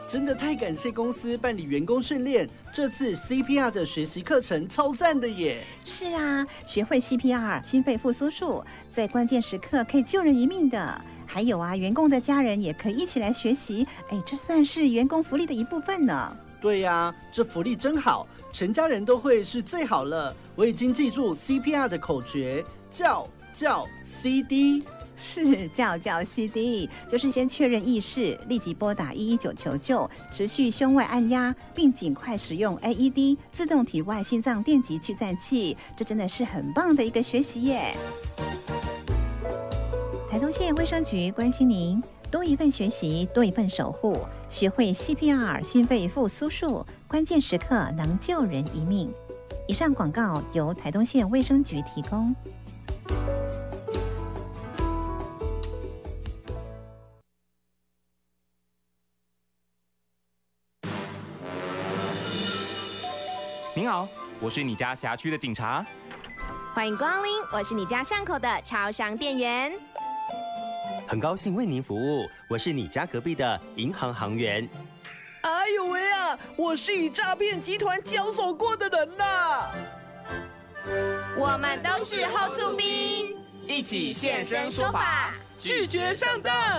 真的太感谢公司办理员工训练，这次 CPR 的学习课程超赞的耶！ 是啊，学会 CPR 心肺复苏术，在关键时刻可以救人一命的。还有啊，员工的家人也可以一起来学习，这算是员工福利的一部分呢。 对呀，这福利真好，全家人都会是最好了。我已经记住 CPR 的口诀，叫 CD。 是叫 CD， 就是先确认意识，立即拨打119求救，持续胸外按压，并尽快使用 AED 自动体外心脏电极去暂器。这真的是很棒的一个学习耶！台东县卫生局关心您，多一份学习，多一份守护，学会 CPR 心肺复苏术，关键时刻能救人一命。以上广告由台东县卫生局提供。 您好，我是你家辖区的警察。 欢迎光临，我是你家巷口的超商店员。 很高兴为您服务，我是你家隔壁的银行行员。 哎呦喂啊，我是与诈骗集团交手过的人啦。 我们都是后厝兵， 一起现身说法， 拒绝上当。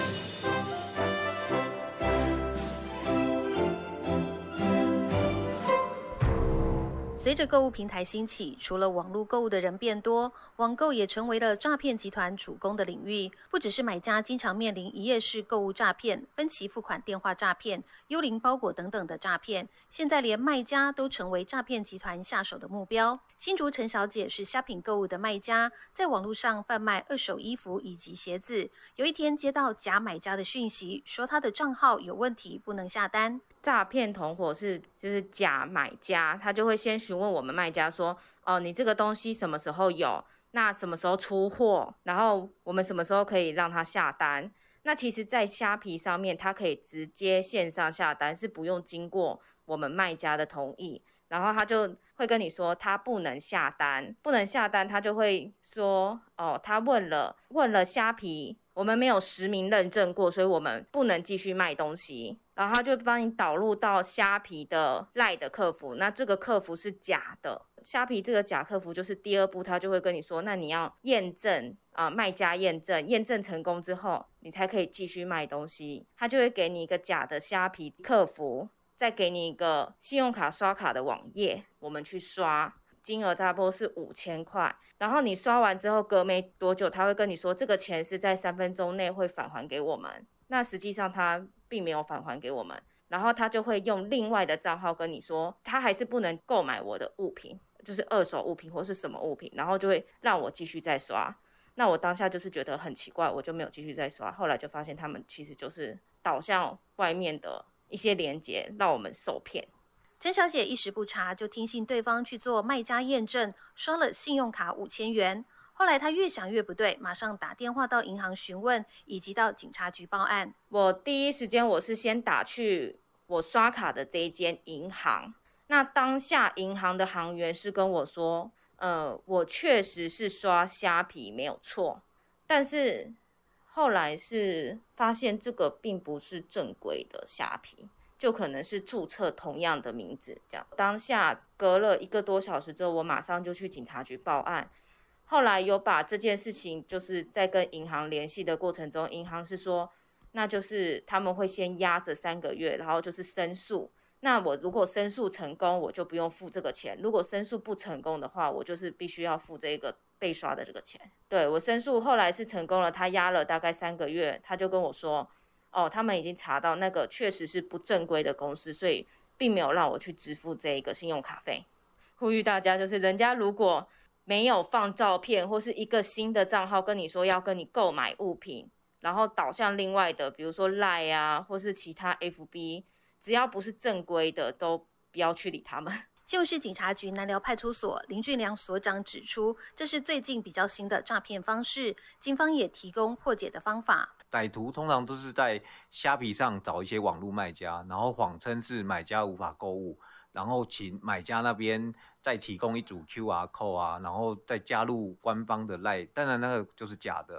随着购物平台兴起，除了网络购物的人变多，网购也成为了诈骗集团主攻的领域。不只是买家经常面临一页式购物诈骗、分期付款电话诈骗、幽灵包裹等等的诈骗，现在连卖家都成为诈骗集团下手的目标。新竹陈小姐是虾品购物的卖家，在网络上贩卖二手衣服以及鞋子。有一天接到假买家的讯息，说她的账号有问题，不能下单。 诈骗同伙就是假买家，他就会先询问我们卖家说，你这个东西什么时候有，那什么时候出货，然后我们什么时候可以让他下单。那其实在虾皮上面他可以直接线上下单，是不用经过我们卖家的同意，然后他就会跟你说他不能下单，他就会说他问了虾皮，我们没有实名认证过，所以我们不能继续卖东西。然后他就帮你导入到虾皮的 LINE 的客服，那这个客服是假的。虾皮这个假客服就是第二步，他就会跟你说，那你要验证卖家验证成功之后，你才可以继续卖东西。他就会给你一个假的虾皮客服，再给你一个信用卡刷卡的网页，我们去刷，金额差不多是5000块。然后你刷完之后，隔没多久，他会跟你说这个钱是在3分钟内会返还给我们。那实际上他并没有返还给我们，然后他就会用另外的账号跟你说，他还是不能购买我的物品，就是二手物品或是什么物品，然后就会让我继续再刷。那我当下就是觉得很奇怪，我就没有继续再刷。后来就发现他们其实就是导向外面的一些连结，让我们受骗。 陈小姐一时不察，就听信对方去做卖家验证，刷了信用卡5000元。后来他越想越不对，马上打电话到银行询问，以及到警察局报案。 我第一时间我是先打去我刷卡的这一间银行，那当下银行的行员是跟我说，我确实是刷虾皮没有错，但是后来是发现这个并不是正规的虾皮，就可能是注册同样的名字这样。当下隔了1个多小时之后，我马上就去警察局报案。后来有把这件事情，就是在跟银行联系的过程中，银行是说，那就是他们会先压着3个月，然后就是申诉。那我如果申诉成功，我就不用付这个钱；如果申诉不成功的话，我就是必须要付这个被刷的这个钱。对，我申诉后来是成功了，他压了大概3个月，他就跟我说，他们已经查到那个确实是不正规的公司，所以并没有让我去支付这一个信用卡费。呼吁大家，就是人家如果没有放照片或是一个新的账号跟你说要跟你购买物品，然后导向另外的，比如说 LINE 啊，或是其他 FB， 只要不是正规的都不要去理他们。 新竹市警察局南寮派出所林俊良所长指出，这是最近比较新的诈骗方式，警方也提供破解的方法。 歹徒通常都是在虾皮上找一些网络卖家，然后谎称是买家无法购物，然后请买家那边再提供一组 QR code 啊，然后再加入官方的 LINE， 当然那个就是假的。